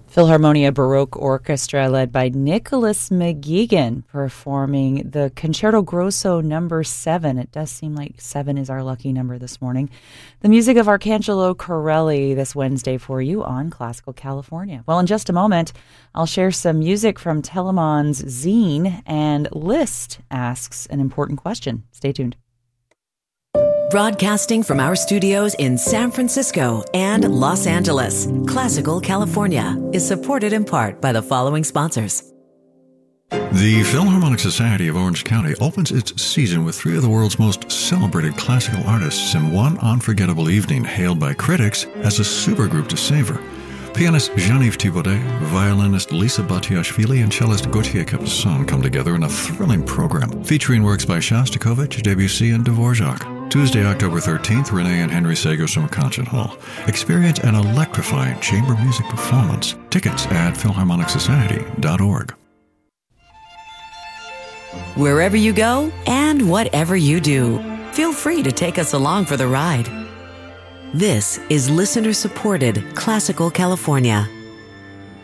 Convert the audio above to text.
Philharmonia Baroque Orchestra, led by Nicholas McGuigan, performing the Concerto Grosso No. 7. It does seem like 7 is our lucky number this morning. The music of Arcangelo Corelli this Wednesday for you on Classical California. Well, in just a moment, I'll share some music from Telemon's zine, and Liszt asks an important question. Stay tuned. Broadcasting from our studios in San Francisco and Los Angeles, Classical California is supported in part by the following sponsors. The Philharmonic Society of Orange County opens its season with 3 of the world's most celebrated classical artists in one unforgettable evening, hailed by critics as a supergroup to savor. Pianist Jean-Yves Thibaudet, violinist Lisa Batiashvili, and cellist Gauthier Capuçon come together in a thrilling program featuring works by Shostakovich, Debussy, and Dvorak. Tuesday, October 13th, Renee and Henry Sagers from Concert Hall. Experience an electrifying chamber music performance. Tickets at PhilharmonicSociety.org. Wherever you go and whatever you do, feel free to take us along for the ride. This is listener-supported Classical California.